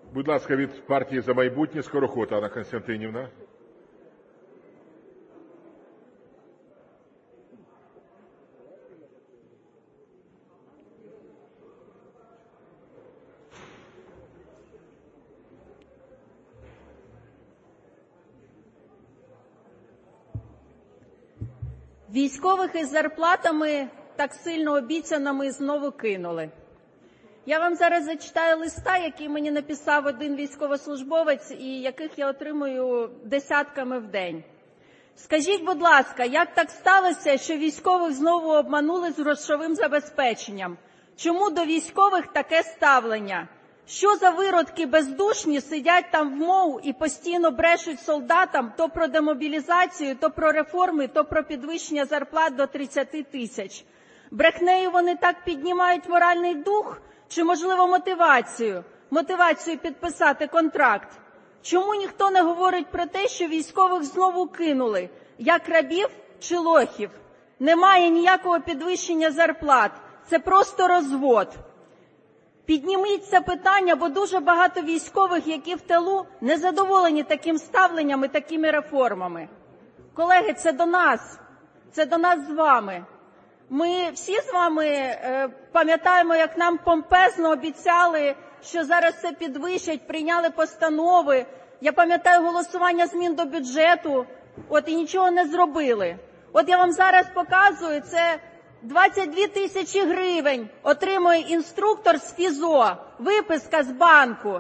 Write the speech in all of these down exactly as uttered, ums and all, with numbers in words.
Будь ласка, від партії «За майбутнє» Скороход Анна Костянтинівна. Військових із зарплатами, так сильно обіцяними, знову кинули. Я вам зараз зачитаю листа, який мені написав один військовослужбовець, і яких я отримую десятками в день. Скажіть, будь ласка, як так сталося, що військових знову обманули з грошовим забезпеченням? Чому до військових таке ставлення? Що за виродки бездушні сидять там в МОУ і постійно брешуть солдатам то про демобілізацію, то про реформи, то про підвищення зарплат до тридцяти тисяч? Брехнею вони так піднімають моральний дух? Чи, можливо, мотивацію? Мотивацію підписати контракт? Чому ніхто не говорить про те, що військових знову кинули? Як рабів чи лохів? Немає ніякого підвищення зарплат. Це просто розвод. Підніміть це питання, бо дуже багато військових, які в тилу, не задоволені таким ставленням і такими реформами. Колеги, це до нас. Це до нас з вами. Ми всі з вами е, пам'ятаємо, як нам помпезно обіцяли, що зараз це підвищать, прийняли постанови. Я пам'ятаю голосування змін до бюджету, от і нічого не зробили. От я вам зараз показую, це двадцять дві тисячі гривень отримує інструктор з ФІЗО, виписка з банку.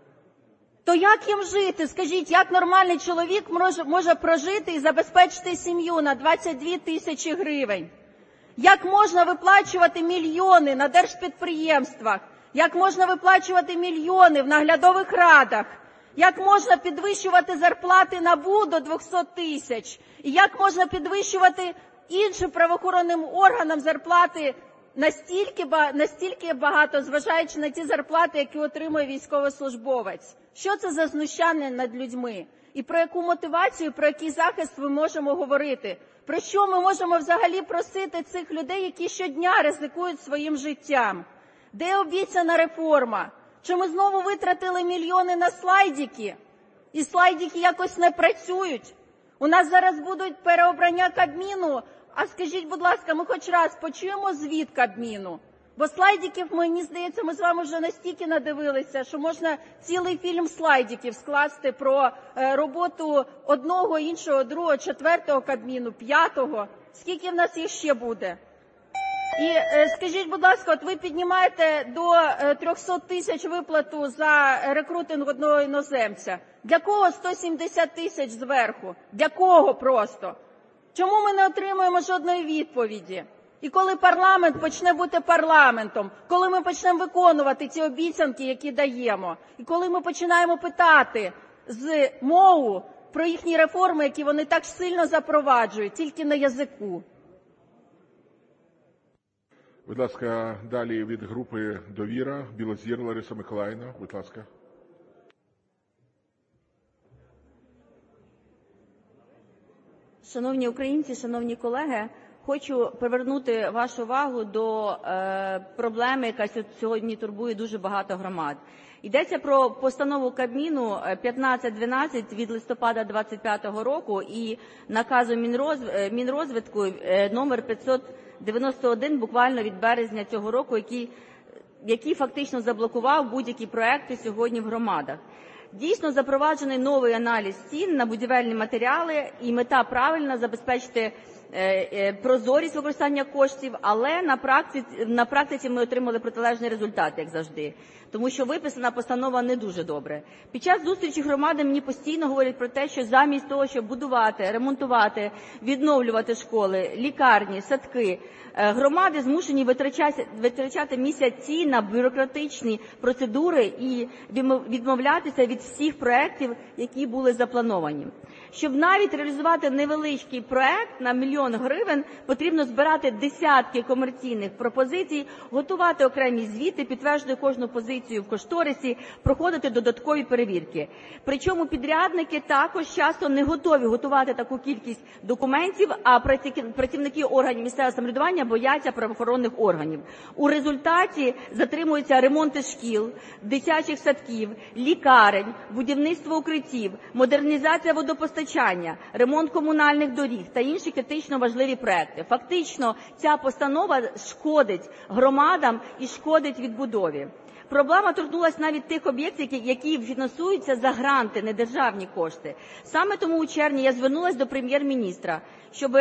То як їм жити? Скажіть, як нормальний чоловік може, може прожити і забезпечити сім'ю на двадцять дві тисячі гривень? Як можна виплачувати мільйони на держпідприємствах? Як можна виплачувати мільйони в наглядових радах? Як можна підвищувати зарплати НАБУ до двохсот тисяч? І як можна підвищувати іншим правоохоронним органам зарплати настільки, настільки багато, зважаючи на ті зарплати, які отримує військовослужбовець? Що це за знущання над людьми? І про яку мотивацію, про який захист ми можемо говорити? Про що ми можемо взагалі просити цих людей, які щодня ризикують своїм життям? Де обіцяна реформа? Чи ми знову витратили мільйони на слайдики? І слайдики якось не працюють? У нас зараз будуть переобрання Кабміну, а скажіть, будь ласка, ми хоч раз почуємо звіт Кабміну? Бо слайдиків, мені здається, ми з вами вже настільки надивилися, що можна цілий фільм слайдиків скласти про роботу одного, іншого, другого, четвертого Кабміну, п'ятого. Скільки в нас їх ще буде? І скажіть, будь ласка, от ви піднімаєте до трьохсот тисяч виплату за рекрутинг одного іноземця. Для кого сто сімдесят тисяч зверху? Для кого просто? Чому ми не отримуємо жодної відповіді? І коли парламент почне бути парламентом, коли ми почнемо виконувати ці обіцянки, які даємо, і коли ми починаємо питати з МОУ про їхні реформи, які вони так сильно запроваджують, тільки на язику. Будь ласка, далі від групи «Довіра» Білозір Лариса Миколаївна, будь ласка. Шановні українці, шановні колеги, хочу привернути вашу увагу до е, проблеми, яка сьогодні турбує дуже багато громад. Йдеться про постанову Кабміну п'ятнадцять дванадцять від листопада двадцять п'ятого року і наказу Мінрозв... Мінрозвитку е, номер п'ятсот дев'яносто один буквально від березня цього року, який, який фактично заблокував будь-які проекти сьогодні в громадах. Дійсно запроваджений новий аналіз цін на будівельні матеріали і мета правильно забезпечити прозорість використання коштів, але на практиці, на практиці ми отримали протилежний результат, як завжди, тому що виписана постанова не дуже добре. Під час зустрічі громади мені постійно говорять про те, що замість того, щоб будувати, ремонтувати, відновлювати школи, лікарні, садки, громади змушені витрачати, витрачати місяці на бюрократичні процедури і відмовлятися від всіх проєктів, які були заплановані. Щоб навіть реалізувати невеличкий проєкт на мільйон мільйон гривень, потрібно збирати десятки комерційних пропозицій, готувати окремі звіти, підтверджувати кожну позицію в кошторисі, проходити додаткові перевірки. Причому підрядники також часто не готові готувати таку кількість документів, а працівники органів місцевого самоврядування бояться правоохоронних органів. У результаті затримуються ремонти шкіл, дитячих садків, лікарень, будівництво укриттів, модернізація водопостачання, ремонт комунальних доріг та інші критично важливі проекти. Фактично, ця постанова шкодить громадам і шкодить відбудові. Проблема торкнулася навіть тих об'єктів, які фінансуються за гранти, не державні кошти. Саме тому у червні я звернулася до прем'єр-міністра, щоб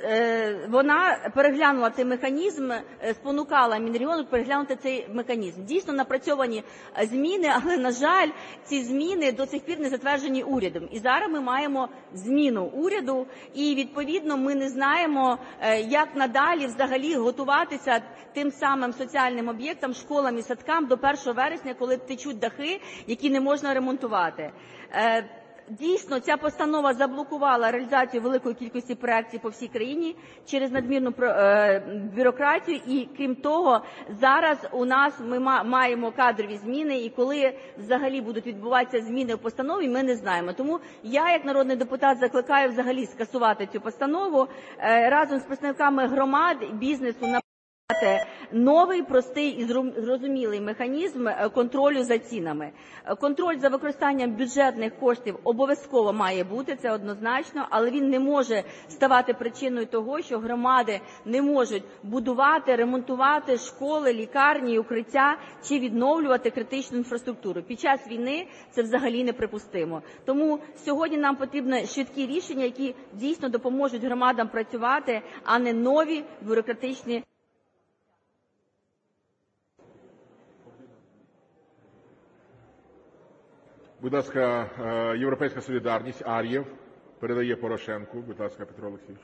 вона переглянула цей механізм, спонукала Мінрегіону переглянути цей механізм. Дійсно напрацьовані зміни, але, на жаль, ці зміни до сих пір не затверджені урядом. І зараз ми маємо зміну уряду, і, відповідно, ми не знаємо, як надалі взагалі готуватися тим самим соціальним об'єктам, школам і садкам до першого вересня, коли течуть дахи, які не можна ремонтувати. Дійсно, ця постанова заблокувала реалізацію великої кількості проєктів по всій країні через надмірну бюрократію. І, крім того, зараз у нас ми маємо кадрові зміни, і коли взагалі будуть відбуватися зміни в постанові, ми не знаємо. Тому я, як народний депутат, закликаю взагалі скасувати цю постанову разом з представниками громад, бізнесу на новий, простий і зрозумілий механізм контролю за цінами. Контроль за використанням бюджетних коштів обов'язково має бути, це однозначно, але він не може ставати причиною того, що громади не можуть будувати, ремонтувати школи, лікарні, укриття чи відновлювати критичну інфраструктуру. Під час війни це взагалі неприпустимо. Тому сьогодні нам потрібні швидкі рішення, які дійсно допоможуть громадам працювати, а не нові бюрократичні. Будь ласка, Європейська солідарність, Ар'єв передає Порошенку. Будь ласка, Петро Олексійович.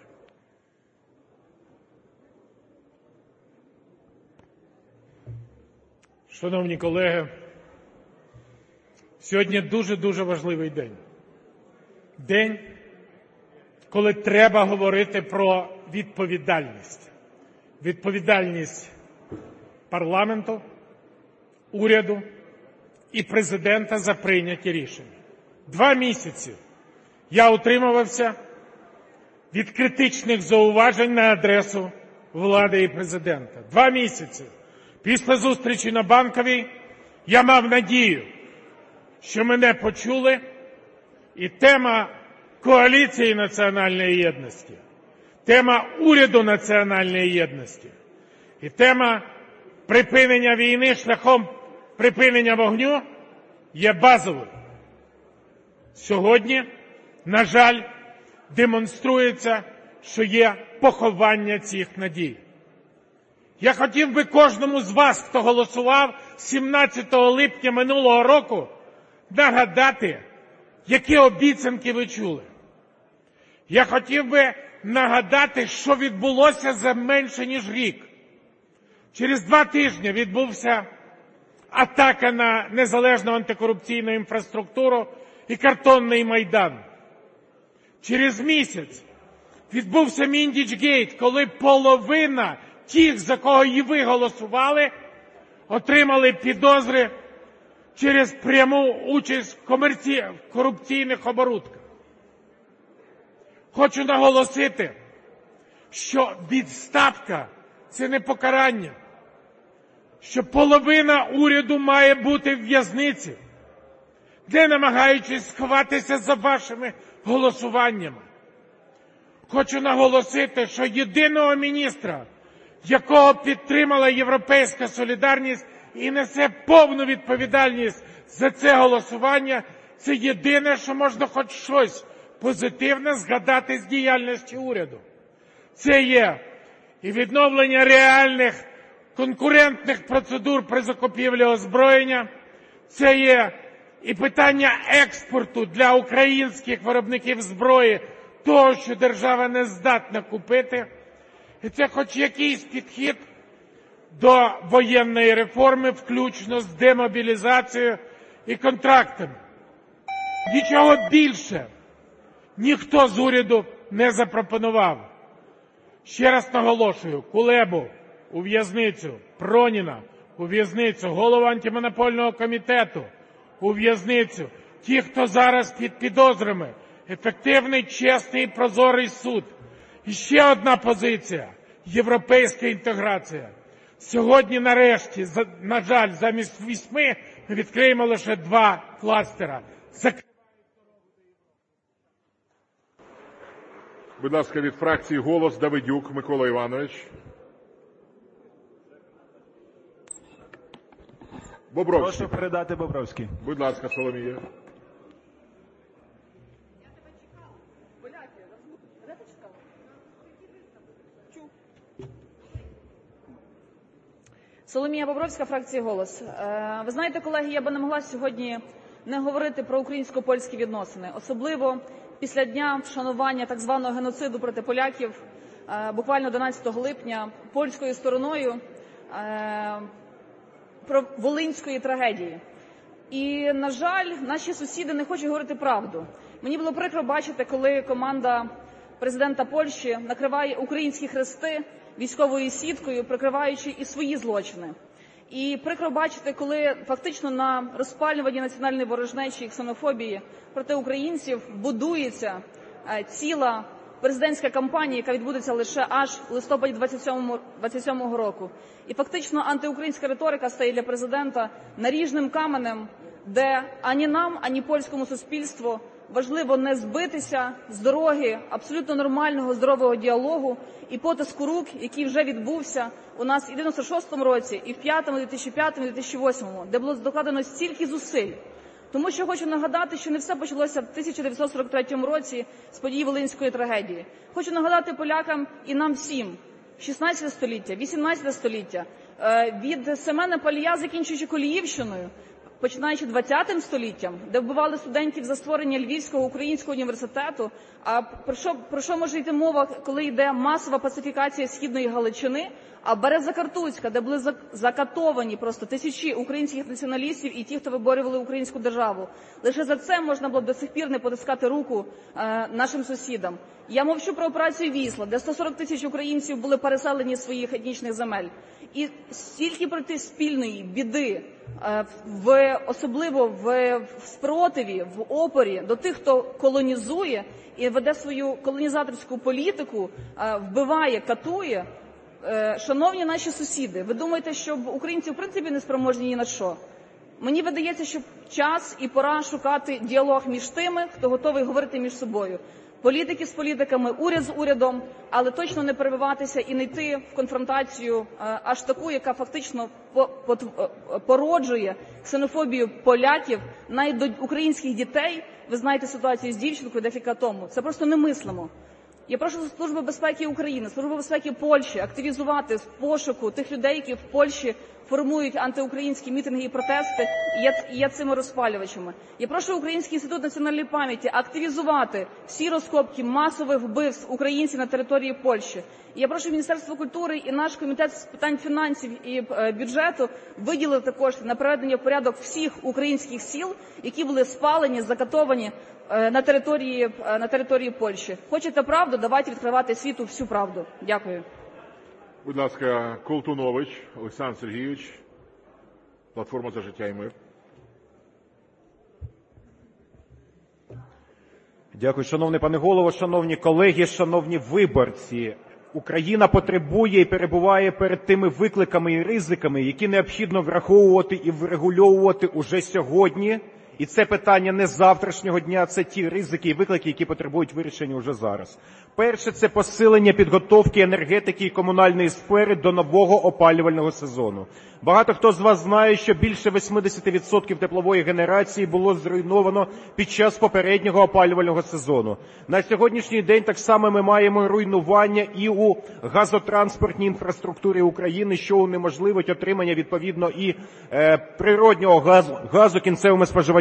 Шановні колеги, сьогодні дуже-дуже важливий день. День, коли треба говорити про відповідальність. Відповідальність парламенту, уряду і президента за прийняті рішення. Два місяці я утримувався від критичних зауважень на адресу влади і президента. Два місяці після зустрічі на Банковій я мав надію, що мене почули, і тема коаліції національної єдності, тема уряду національної єдності і тема припинення війни шляхом припинення вогню є базовою. Сьогодні, на жаль, демонструється, що є поховання цих надій. Я хотів би кожному з вас, хто голосував сімнадцятого липня минулого року, нагадати, які обіцянки ви чули. Я хотів би нагадати, що відбулося за менше ніж рік. Через два тижні відбувся атака на незалежну антикорупційну інфраструктуру і картонний Майдан. Через місяць відбувся Міндічгейт, коли половина тих, за кого і ви голосували, отримали підозри через пряму участь в комерці... корупційних оборудках. Хочу наголосити, що відставка – це не покарання, що половина уряду має бути в в'язниці, не намагаючись сховатися за вашими голосуваннями. Хочу наголосити, що єдиного міністра, якого підтримала Європейська солідарність і несе повну відповідальність за це голосування, це єдине, що можна хоч щось позитивне згадати з діяльності уряду. Це є і відновлення реальних конкурентних процедур при закупівлі озброєння, це є і питання експорту для українських виробників зброї, того, що держава не здатна купити, і це хоч якийсь підхід до воєнної реформи, включно з демобілізацією і контрактами. Нічого більше ніхто з уряду не запропонував. Ще раз наголошую, Кулебу у в'язницю, Проніна у в'язницю, голову антимонопольного комітету у в'язницю. Ті, хто зараз під підозрами, ефективний, чесний і прозорий суд. І ще одна позиція – європейська інтеграція. Сьогодні, нарешті, на жаль, замість вісьми ми відкриємо лише два кластера. Будь ласка, від фракції «Голос» Давидюк Микола Іванович. Бобровський. Прошу передати Бобровський. Будь ласка, Соломія. Соломія Бобровська, фракція «Голос». Ви знаєте, колеги, я би не могла сьогодні не говорити про українсько-польські відносини, особливо після дня вшанування так званого геноциду проти поляків, буквально одинадцятого липня, польською стороною про волинської трагедії. І, на жаль, наші сусіди не хочуть говорити правду. Мені було прикро бачити, коли команда президента Польщі накриває українські хрести військовою сіткою, прикриваючи і свої злочини. І прикро бачити, коли фактично на розпалюванні національної ворожнечі і ксенофобії проти українців будується ціла президентська кампанія, яка відбудеться лише аж у листопаді двадцять сьомого року. І фактично антиукраїнська риторика стає для президента наріжним каменем, де ані нам, ані польському суспільству важливо не збитися з дороги абсолютно нормального, здорового діалогу і потиску рук, який вже відбувся у нас і в дев'яносто шостому році, і в п'ятому, дві тисячі п'ятому, дві тисячі восьмому, де було докладено стільки зусиль. Тому що хочу нагадати, що не все почалося в тисяча дев'ятсот сорок третьому році з подій Волинської трагедії. Хочу нагадати полякам і нам всім, шістнадцяте століття, вісімнадцяте століття, від Семена Палія, закінчуючи Коліївщиною, починаючи двадцятим століттям, де вбивали студентів за створення Львівського українського університету. А про що, про що може йти мова, коли йде масова пацифікація Східної Галичини, а Береза-Картузька, де були закатовані просто тисячі українських націоналістів і ті, хто виборювали українську державу. Лише за це можна було б до сих пір не потискати руку е, нашим сусідам. Я мовчу про операцію «Вісла», де сто сорок тисяч українців були переселені з своїх етнічних земель. І стільки проти спільної біди, е, в, особливо в, в спротиві, в опорі до тих, хто колонізує і веде свою колонізаторську політику, е, вбиває, катує. Шановні наші сусіди, ви думаєте, що українці в принципі не спроможні ні на що? Мені видається, що час і пора шукати діалог між тими, хто готовий говорити між собою. Політики з політиками, уряд з урядом, але точно не перебиватися і не йти в конфронтацію аж таку, яка фактично породжує ксенофобію поляків навіть до українських дітей. Ви знаєте ситуацію з дівчинкою декілька тому. Це просто немислимо. Я прошу Службу безпеки України, Службу безпеки Польщі активізувати пошуку тих людей, які в Польщі формують антиукраїнські мітинги і протести, і є, і є цими розпалювачами. Я прошу Український інститут національної пам'яті активізувати всі розкопки масових вбивств українців на території Польщі. І я прошу Міністерство культури і наш комітет з питань фінансів і е, бюджету виділити кошти на приведення в порядок всіх українських сіл, які були спалені, закатовані е, на території, е, на території Польщі. Хочете правду? Давайте відкривати світу всю правду. Дякую. Будь ласка, Колтунович Олександр Сергійович, Платформа «За життя і мир». Дякую, шановний пане голово, шановні колеги, шановні виборці. Україна потребує і перебуває перед тими викликами і ризиками, які необхідно враховувати і врегульовувати уже сьогодні. І це питання не завтрашнього дня, це ті ризики і виклики, які потребують вирішення вже зараз. Перше – це посилення підготовки енергетики і комунальної сфери до нового опалювального сезону. Багато хто з вас знає, що більше вісімдесят відсотків теплової генерації було зруйновано під час попереднього опалювального сезону. На сьогоднішній день так само ми маємо руйнування і у газотранспортній інфраструктурі України, що унеможливить отримання відповідно і е, природнього газу, газу кінцевими споживачами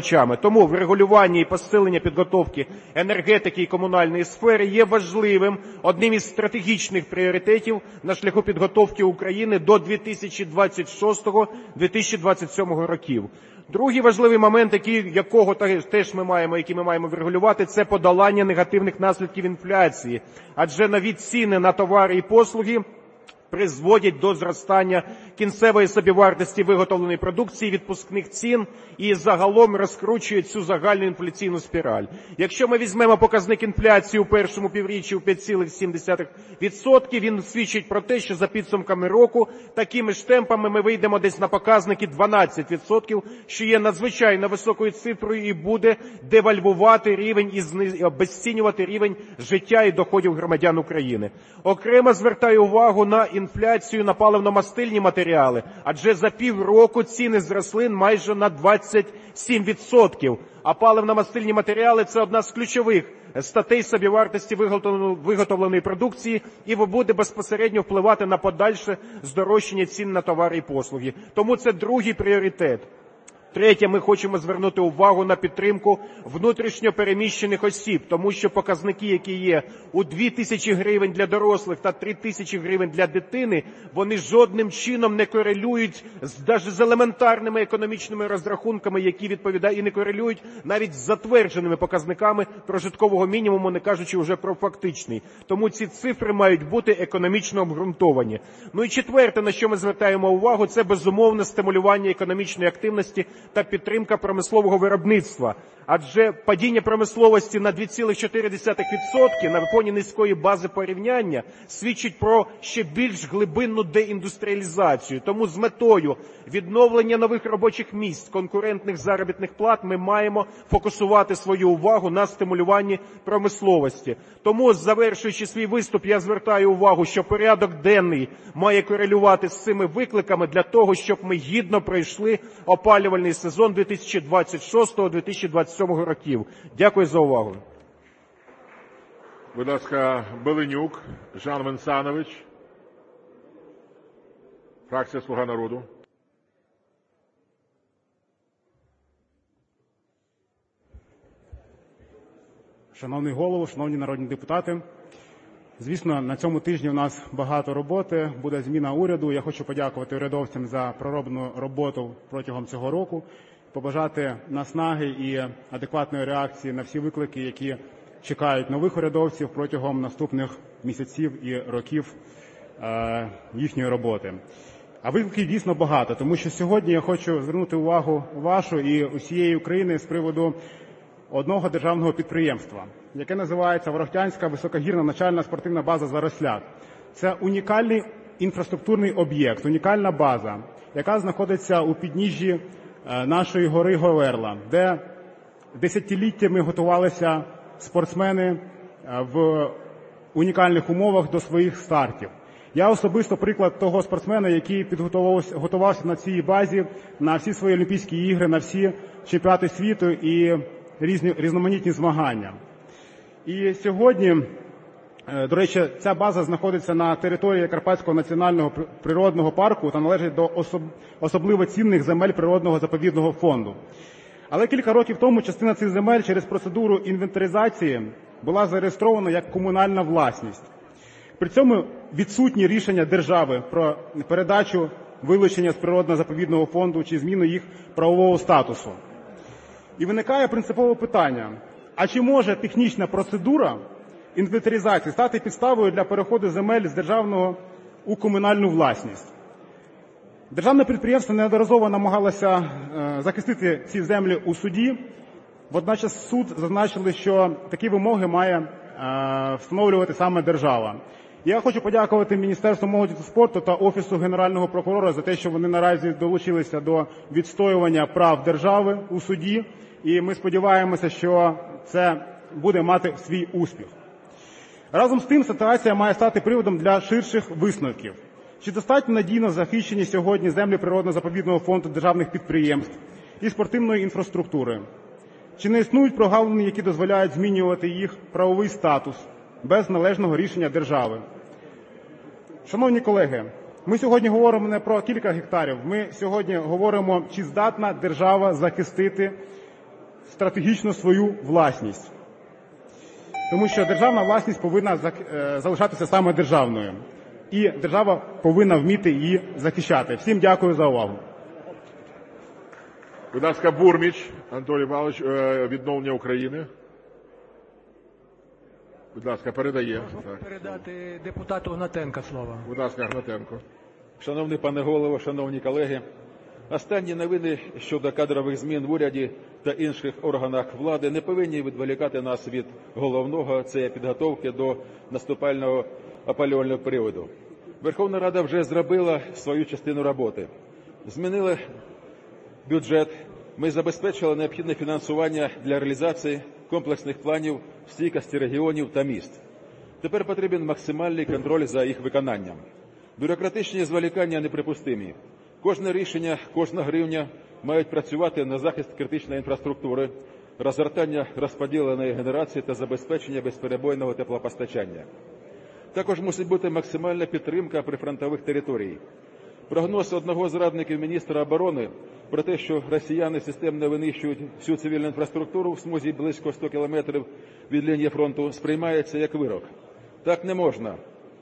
споживачами. Тому врегулювання і посилення підготовки енергетики і комунальної сфери є важливим, одним із стратегічних пріоритетів на шляху підготовки України до дві тисячі двадцять шостого - дві тисячі двадцять сьомого років. Другий важливий момент, який, якого теж ми маємо, який ми маємо врегулювати, це подолання негативних наслідків інфляції. Адже нові ціни на товари і послуги призводять до зростання кінцевої собівартості виготовленої продукції, відпускних цін і загалом розкручують цю загальну інфляційну спіраль. Якщо ми візьмемо показник інфляції у першому півріччі у п'ять цілих сім десятих відсотка, він свідчить про те, що за підсумками року такими ж темпами ми вийдемо десь на показники дванадцять відсотків, що є надзвичайно високою цифрою і буде девальвувати рівень і обезцінювати рівень життя і доходів громадян України. Окремо звертаю увагу на інфляцію на паливно-мастильні матеріали, адже за півроку ціни зросли майже на двадцять сім відсотків, а паливно-мастильні матеріали – це одна з ключових статей собівартості виготовленої продукції і буде безпосередньо впливати на подальше здорожчання цін на товари і послуги. Тому це другий пріоритет. Третє, ми хочемо звернути увагу на підтримку внутрішньо переміщених осіб, тому що показники, які є у дві тисячі гривень для дорослих та три тисячі гривень для дитини, вони жодним чином не корелюють з, навіть з елементарними економічними розрахунками, які відповідають, і не корелюють навіть з затвердженими показниками прожиткового мінімуму, не кажучи вже про фактичний. Тому ці цифри мають бути економічно обґрунтовані. Ну і четверте, на що ми звертаємо увагу, це безумовне стимулювання економічної активності та підтримка промислового виробництва. Адже падіння промисловості на дві цілих чотири десятих відсотка на фоні низької бази порівняння свідчить про ще більш глибинну деіндустріалізацію. Тому з метою відновлення нових робочих місць, конкурентних заробітних плат ми маємо фокусувати свою увагу на стимулюванні промисловості. Тому, завершуючи свій виступ, я звертаю увагу, що порядок денний має корелювати з цими викликами для того, щоб ми гідно пройшли опалювальний сезон дві тисячі двадцять шостого - дві тисячі двадцять сьомого років. Дякую за увагу. Будь ласка, Беленюк Жан Венсанович, фракція «Слуга народу». Шановний голово, шановні народні депутати, звісно, на цьому тижні у нас багато роботи, буде зміна уряду. Я хочу подякувати урядовцям за пророблену роботу протягом цього року, побажати наснаги і адекватної реакції на всі виклики, які чекають нових урядовців протягом наступних місяців і років е, їхньої роботи. А викликів дійсно багато, тому що сьогодні я хочу звернути увагу вашу і усієї України з приводу одного державного підприємства, яке називається Ворохтянська високогірна навчальна спортивна база «Заросляк». Це унікальний інфраструктурний об'єкт, унікальна база, яка знаходиться у підніжжі нашої гори Говерла, де десятиліттями готувалися спортсмени в унікальних умовах до своїх стартів. Я особисто приклад того спортсмена, який підготувався готувався на цій базі на всі свої Олімпійські ігри, на всі чемпіонати світу і різні різноманітні змагання. І сьогодні, до речі, ця база знаходиться на території Карпатського національного природного парку та належить до особ... особливо цінних земель природного заповідного фонду. Але кілька років тому частина цих земель через процедуру інвентаризації була зареєстрована як комунальна власність. При цьому відсутні рішення держави про передачу вилучення з природного заповідного фонду чи зміну їх правового статусу. І виникає принципове питання, а чи може технічна процедура інвентаризації стати підставою для переходу земель з державного у комунальну власність? Державне підприємство неодноразово намагалося е, захистити ці землі у суді, водночас суд зазначили, що такі вимоги має е, встановлювати саме держава. Я хочу подякувати Міністерству молоді та спорту та Офісу Генерального прокурора за те, що вони наразі долучилися до відстоювання прав держави у суді, і ми сподіваємося, що це буде мати свій успіх. Разом з тим, ситуація має стати приводом для ширших висновків. Чи достатньо надійно захищені сьогодні землі природно-заповідного фонду державних підприємств і спортивної інфраструктури? Чи не існують прогалини, які дозволяють змінювати їх правовий статус без належного рішення держави? Шановні колеги, ми сьогодні говоримо не про кілька гектарів, ми сьогодні говоримо, чи здатна держава захистити стратегічну свою власність. Тому що державна власність повинна залишатися саме державною. І держава повинна вміти її захищати. Всім дякую за увагу. Будь ласка, Бурміч Анатолій Іванович, «Відновлення України». Будь ласка, передає. Прошу передати депутату Гнатенка слово. Будь ласка, Гнатенко. Шановний пане голово, шановні колеги, останні новини щодо кадрових змін в уряді та інших органах влади не повинні відволікати нас від головного – це підготовки до наступального опалювального періоду. Верховна Рада вже зробила свою частину роботи. Змінили бюджет, ми забезпечили необхідне фінансування для реалізації комплексних планів стійкості регіонів та міст. Тепер потрібен максимальний контроль за їх виконанням. Бюрократичні зволікання неприпустимі. Кожне рішення, кожна гривня мають працювати на захист критичної інфраструктури, розгортання розподіленої генерації та забезпечення безперебойного теплопостачання. Також мусить бути максимальна підтримка прифронтових територій. Прогноз одного з радників міністра оборони про те, що росіяни системно винищують всю цивільну інфраструктуру в смузі близько ста кілометрів від лінії фронту, сприймається як вирок. Так не можна.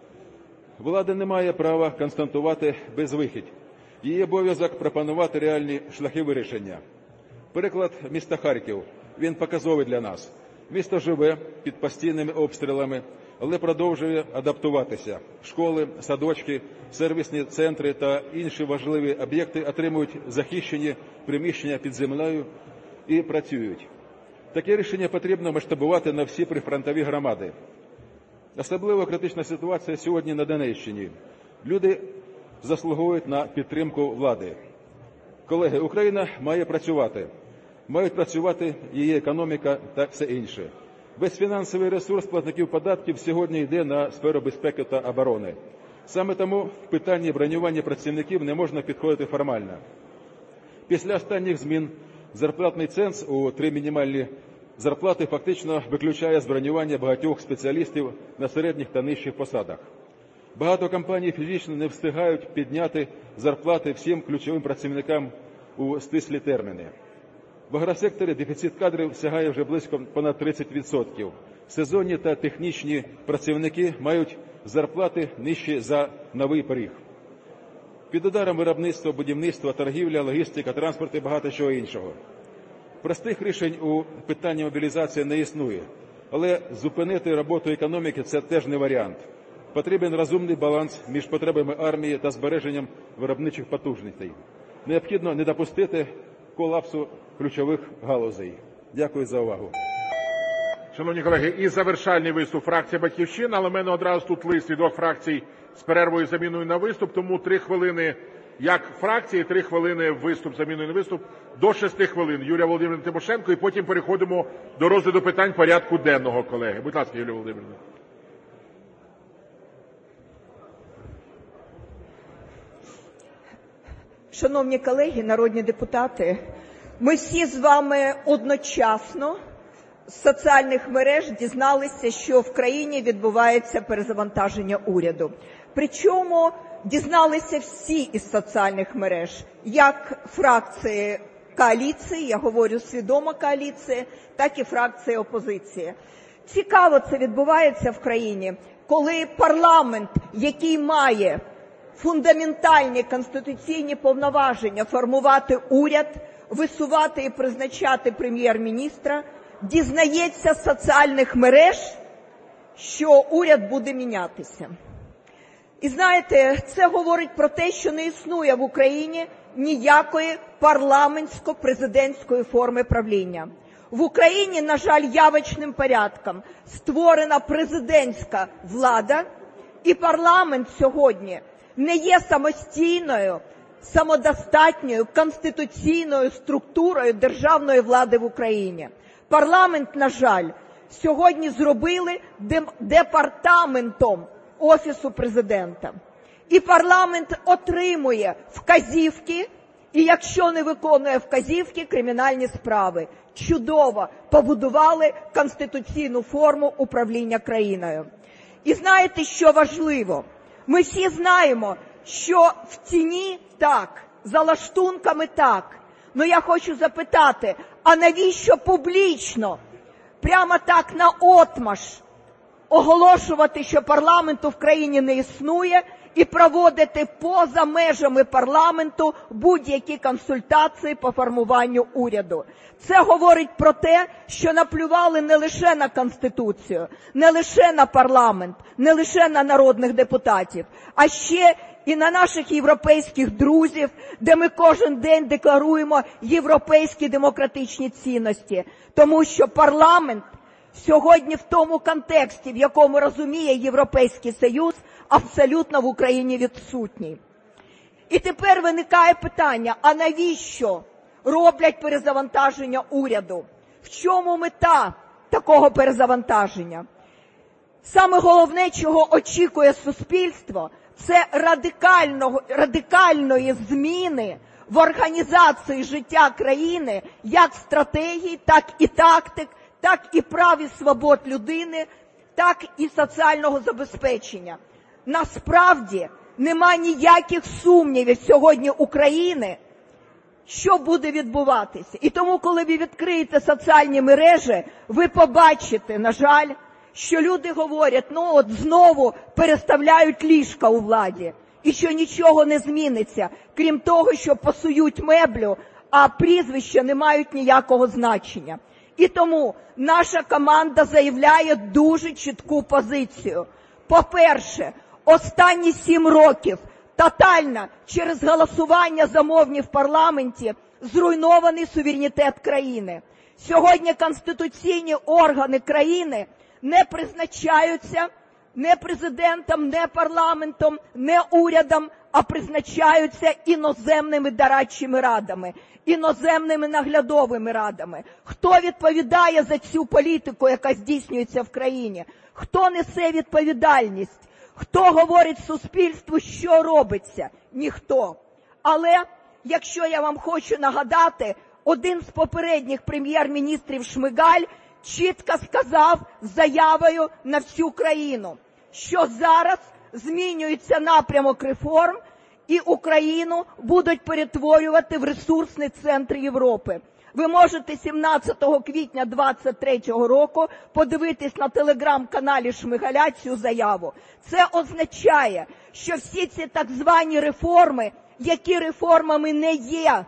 Влада не має права констатувати безвихідь. Її обов'язок пропонувати реальні шляхи вирішення. Приклад міста Харків. Він показовий для нас. Місто живе під постійними обстрілами, але продовжує адаптуватися. Школи, садочки, сервісні центри та інші важливі об'єкти отримують захищені приміщення під землею і працюють. Таке рішення потрібно масштабувати на всі прифронтові громади. Особливо критична ситуація сьогодні на Донеччині. Люди заслуговують на підтримку влади. Колеги, Україна має працювати. Мають працювати її економіка та все інше. Весь фінансовий ресурс платників податків сьогодні йде на сферу безпеки та оборони. Саме тому в питанні бронювання працівників не можна підходити формально. Після останніх змін зарплатний ценз у три мінімальні зарплати фактично виключає з бронювання багатьох спеціалістів на середніх та нижчих посадах. Багато компаній фізично не встигають підняти зарплати всім ключовим працівникам у стислі терміни. В агросекторі дефіцит кадрів сягає вже близько понад тридцять відсотків. Сезонні та технічні працівники мають зарплати нижчі за новий поріг. Під ударом виробництва, будівництва, торгівля, логістика, транспорт і багато чого іншого. Простих рішень у питанні мобілізації не існує, але зупинити роботу економіки – це теж не варіант. Потрібен розумний баланс між потребами армії та збереженням виробничих потужностей. Необхідно не допустити колапсу ключових галузей. Дякую за увагу. Шановні колеги, і завершальний виступ фракція «Батьківщина», але в мене одразу тут лист від двох фракцій з перервою заміною на виступ, тому три хвилини як фракції, три хвилини виступ заміною на виступ, до шести хвилин. Юлія Володимирівна Тимошенко, і потім переходимо до розгляду питань порядку денного, колеги. Будь ласка, Юлія Володимирівна. Шановні колеги, народні депутати, ми всі з вами одночасно з соціальних мереж дізналися, що в країні відбувається перезавантаження уряду. Причому дізналися всі із соціальних мереж, як фракції коаліції, я говорю свідомо коаліції, так і фракції опозиції. Цікаво це відбувається в країні, коли парламент, який має фундаментальні конституційні повноваження формувати уряд, висувати і призначати прем'єр-міністра, дізнається з соціальних мереж, що уряд буде мінятися. І знаєте, це говорить про те, що не існує в Україні ніякої парламентсько-президентської форми правління. В Україні, на жаль, явочним порядком створена президентська влада, і парламент сьогодні не є самостійною, самодостатньою, конституційною структурою державної влади в Україні. Парламент, на жаль, сьогодні зробили департаментом Офісу президента. І парламент отримує вказівки, і якщо не виконує вказівки, кримінальні справи. Чудово побудували конституційну форму управління країною. І знаєте, що важливо? Ми всі знаємо, що в тіні так, за лаштунками так. Ну я хочу запитати, а навіщо публічно, прямо так наотмашь оголошувати, що парламенту в країні не існує, і проводити поза межами парламенту будь-які консультації по формуванню уряду? Це говорить про те, що наплювали не лише на Конституцію, не лише на парламент, не лише на народних депутатів, а ще і на наших європейських друзів, де ми кожен день декларуємо європейські демократичні цінності. Тому що парламент сьогодні в тому контексті, в якому розуміє Європейський Союз, абсолютно в Україні відсутній. І тепер виникає питання, а навіщо роблять перезавантаження уряду? В чому мета такого перезавантаження? Саме головне, чого очікує суспільство, це радикального, радикальної зміни в організації життя країни, як стратегії, так і тактик, так і прав і свобод людини, так і соціального забезпечення. Насправді, нема ніяких сумнівів сьогодні України, що буде відбуватися. І тому, коли ви відкриєте соціальні мережі, ви побачите, на жаль, що люди говорять, ну от знову переставляють ліжка у владі, і що нічого не зміниться, крім того, що пасують меблю, а прізвища не мають ніякого значення. І тому наша команда заявляє дуже чітку позицію. По-перше, останні сім років тотально через голосування за мовні в парламенті зруйнований суверенітет країни. Сьогодні конституційні органи країни не призначаються не президентом, не парламентом, не урядом, а призначаються іноземними дорадчими радами, іноземними наглядовими радами. Хто відповідає за цю політику, яка здійснюється в країні? Хто несе відповідальність? Хто говорить суспільству, що робиться? Ніхто. Але, якщо я вам хочу нагадати, один з попередніх прем'єр-міністрів Шмигаль чітко сказав з заявою на всю країну, що зараз змінюється напрямок реформ і Україну будуть перетворювати в ресурсний центр Європи. Ви можете сімнадцятого квітня двадцять третього року подивитись на телеграм-каналі Шмигаля цю заяву. Це означає, що всі ці так звані реформи, які реформами не є,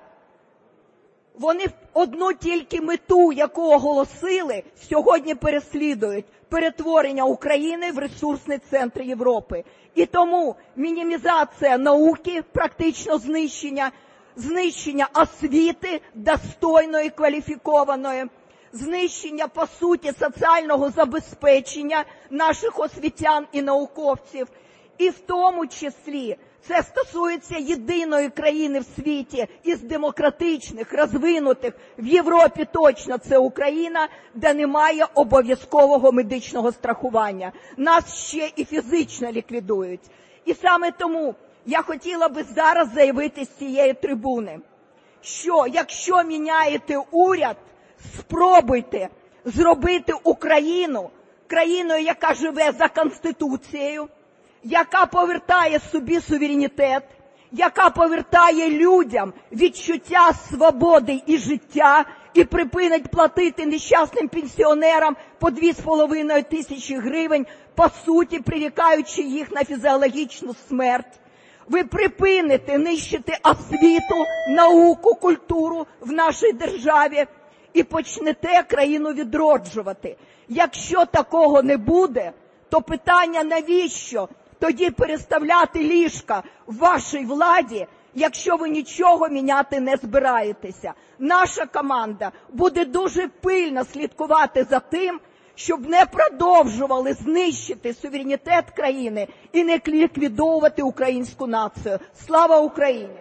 вони одну тільки мету, яку оголосили, сьогодні переслідують – перетворення України в ресурсний центр Європи. І тому мінімізація науки, практично знищення, знищення освіти достойної, кваліфікованої, знищення, по суті, соціального забезпечення наших освітян і науковців. І в тому числі це стосується єдиної країни в світі із демократичних, розвинутих, в Європі точно це Україна, де немає обов'язкового медичного страхування. Нас ще і фізично ліквідують. І саме тому я хотіла би зараз заявити з цієї трибуни, що якщо міняєте уряд, спробуйте зробити Україну країною, яка живе за Конституцією, яка повертає собі суверенітет, яка повертає людям відчуття свободи і життя і припинить платити нещасним пенсіонерам по дві з половиною тисячі гривень, по суті, прирікаючи їх на фізіологічну смерть. Ви припините нищити освіту, науку, культуру в нашій державі і почнете країну відроджувати. Якщо такого не буде, то питання навіщо тоді переставляти ліжка в вашій владі, якщо ви нічого міняти не збираєтеся. Наша команда буде дуже пильно слідкувати за тим, щоб не продовжували знищити суверенітет країни і не ліквідовувати українську націю. Слава Україні!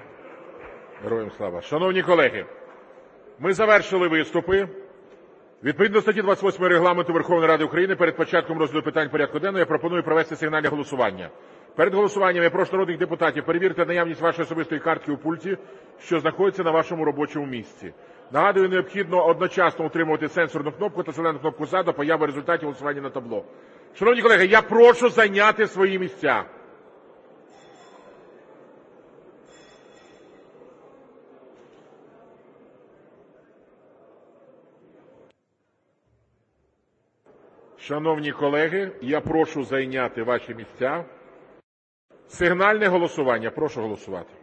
Героям слава! Шановні колеги, ми завершили виступи. Відповідно до статті двадцять восьмої Регламенту Верховної Ради України перед початком розгляду питань порядку денного я пропоную провести сигнальне голосування. Перед голосуванням я прошу народних депутатів перевірити наявність вашої особистої картки у пульті, що знаходиться на вашому робочому місці. Нагадую, необхідно одночасно утримувати сенсорну кнопку та зелену кнопку «За» до появи результатів голосування на табло. Шановні колеги, я прошу зайняти свої місця. Шановні колеги, я прошу зайняти ваші місця. Сигнальне голосування. Прошу голосувати.